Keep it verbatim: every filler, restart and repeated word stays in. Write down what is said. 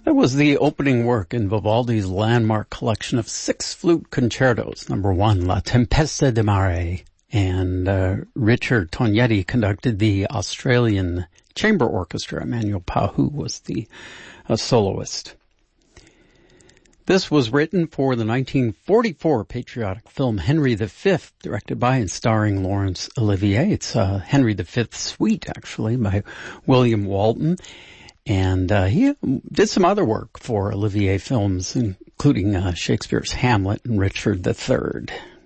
That was the opening work in Vivaldi's landmark collection of six flute concertos. Number one, La Tempesta di Mare. And uh, Richard Tognetti conducted the Australian Chamber Orchestra. Emmanuel Pahou was the uh, soloist. This was written for the nineteen forty-four patriotic film Henry the Fifth, directed by and starring Laurence Olivier. It's uh, Henry the Fifth Suite, actually, by William Walton. And uh, he did some other work for Olivier films, including uh, Shakespeare's Hamlet and Richard the Third.